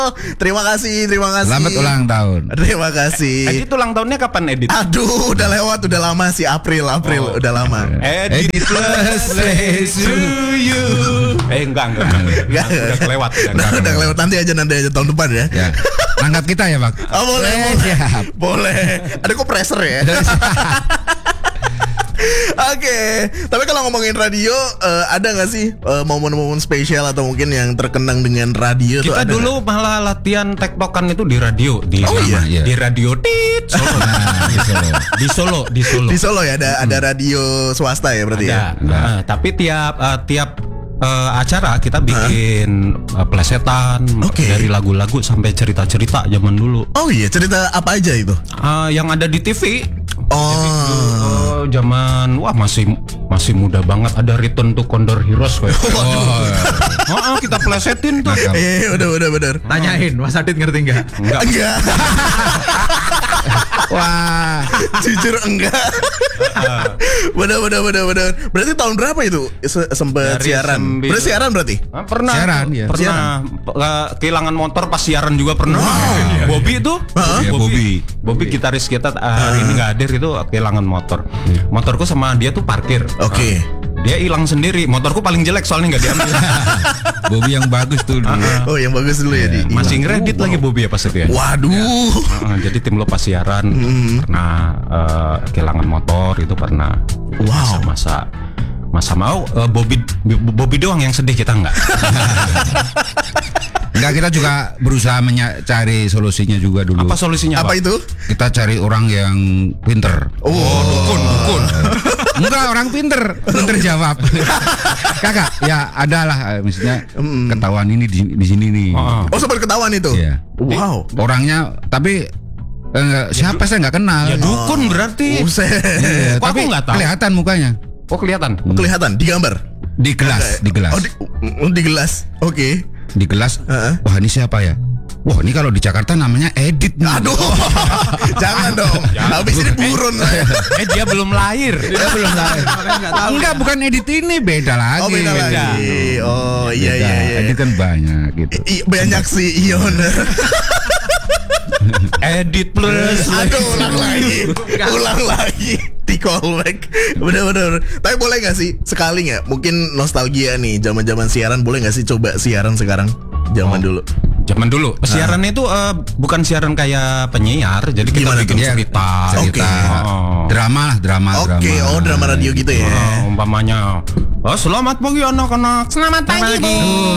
Terima kasih. Selamat ulang tahun. Terima kasih. Edit ulang tahunnya kapan Edit? Aduh, udah lewat, udah lama sih, April, udah lama. Edit plus to you. Enggak. Udah kelewat. Udah kelewat, nanti aja tahun depan ya. Ya. Angkat kita ya, Pak. Oh, boleh. Siap. Boleh. Ada kompresor ya. Oke, tapi kalau ngomongin radio, ada nggak sih momen-momen spesial atau mungkin yang terkenang dengan radio? Kita tuh dulu malah latihan tektokan itu di radio, di radio Tit Solo. Di Solo. Di Solo ya, ada radio swasta ya berarti ya. Tapi tiap acara kita bikin plesetan dari lagu-lagu sampai cerita-cerita zaman dulu. Oh iya, cerita apa aja itu? Yang ada di TV. Oh, zaman masih muda banget, ada Return to Condor Heroes kayak. Kita plesetin tuh. Udah benar. Tanyain, Mas Adit ngerti nggak? Enggak. Wah, jujur enggak. Benar. Berarti tahun berapa itu sempat siaran? Berarti siaran berarti? Pernah. Siaran, ya. Pernah. Kehilangan motor pas siaran juga pernah. Bobby itu? Bobby gitaris kita hari ini nggak hadir, itu kehilangan motor. Motorku sama dia tuh parkir. Oke. Dia hilang sendiri. Motorku paling jelek soalnya nggak diambil. Bobby yang bagus tuh dulu. Oh, yang bagus dulu ya. Masih ngeredit lagi Bobby ya pas itu ya. Waduh. Jadi tim lo pas siaran pernah kehilangan motor itu pernah. Wow. Masa mau Bobby doang yang sedih, kita enggak. Enggak, kita juga berusaha mencari solusinya juga dulu. Apa solusinya? Apa itu? Kita cari orang yang pinter. Dukun. Enggak, orang pinter jawab. Kakak, ya adalah misalnya ketahuan ini di sini nih. Oh, sempat ketahuan itu. Iya. Wow. Orangnya tapi siapa saya nggak kenal. Ya dukun berarti. Buset. Iya, Kok tapi aku nggak tahu? kelihatan mukanya. Oh, kelihatan. Kelihatan di gambar. Di gelas. Oh, di gelas. Oke. Di gelas. Wah, ini siapa ya? Wah, ini kalau di Jakarta namanya Edit. Aduh. Jangan dong. Habis ini buron saya. Dia belum lahir. Enggak, bukan Edit ini, beda lagi. Oh, beda lagi. Oh, iya. Edit kan banyak gitu. Banyak sih, iya bener. Edit plus. Aduh, ulang lagi. Di callback. Bener. Tapi boleh gak sih sekali nggak? Mungkin nostalgia nih, zaman siaran, boleh gak sih coba siaran sekarang? Zaman dulu. Siaran itu bukan siaran kayak penyiar. Jadi kita bikin cerita. Drama. Oke, drama radio gitu ya. Umpamanya, selamat pagi anak-anak. Selamat pagi, Bu.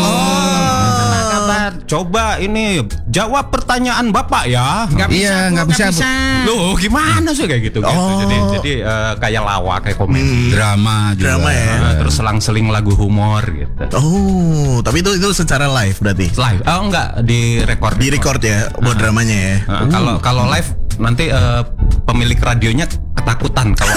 Kabar. Coba ini jawab pertanyaan Bapak ya. Nggak bisa. Loh, gimana sih kayak gitu? Jadi kayak lawak, kayak komedi. Drama ya. Terus selang-seling lagu humor gitu. Oh, tapi itu secara live berarti? Live? Enggak, di record ya buat dramanya ya. Kalau live nanti pemilik radionya ketakutan kalau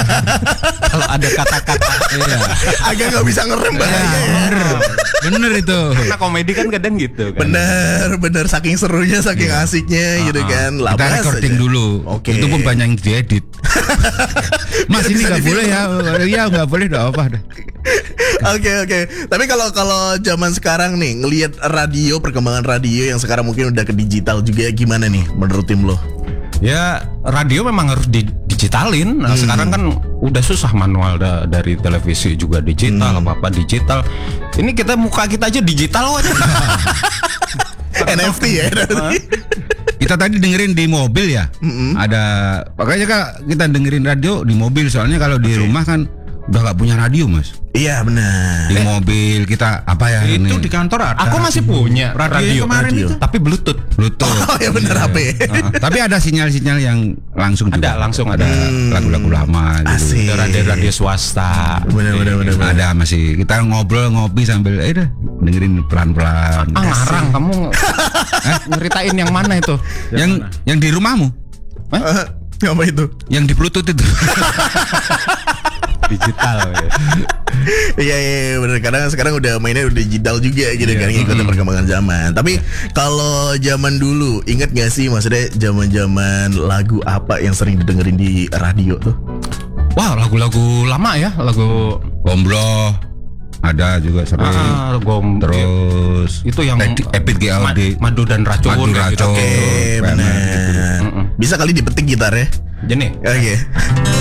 ada kata-kata. Agak nggak bisa ngerem bahaya. Bener itu. Karena komedi kan kadang gitu kan. Bener, saking serunya, saking asiknya gitu kan. Kita recording dulu. Itu pun banyak yang diedit. Mas, ini nggak boleh ya? Iya, nggak boleh, udah apa dah. Oke. Tapi kalau zaman sekarang nih, ngelihat perkembangan radio yang sekarang mungkin udah ke digital juga, gimana nih menurut tim lo? Ya, radio memang harus digitalin. Sekarang kan udah susah manual dari televisi juga digital, apa digital. Ini muka kita aja digital aja. NFT ya. Kita tadi dengerin di mobil ya. Ada, makanya Kak, kita dengerin radio di mobil, soalnya kalau di rumah kan udah gak punya radio, Mas. Iya, benar. Di mobil kita apa ya itu ini? di kantor ada. Aku masih punya radio kemarin itu. Tapi Bluetooth. Oh ya benar, HP. Tapi ada sinyal-sinyal yang langsung juga. Langsung ada lagu-lagu lama gitu. Asik. Radio swasta. Benar. Ada masih kita ngobrol ngopi sambil dah dengerin pelan-pelan. Ngarang kamu. Nyeritain yang mana itu? Yang di rumahmu? Apa itu? Yang di Bluetooth itu. Digital ya. Iya benar. Kadang sekarang udah mainnya udah digital juga gitu kan, ngikutin perkembangan zaman. Tapi kalau zaman dulu, inget gak sih maksudnya zaman lagu apa yang sering didengerin di radio tuh? Wah, lagu-lagu lama ya, lagu Gombloh. ada juga sering. Terus itu yang Epic GLD, madu dan racun. Madu kayak gitu. racun. Oke, benar. Bisa kali dipetik gitarnya. Jadi Oke.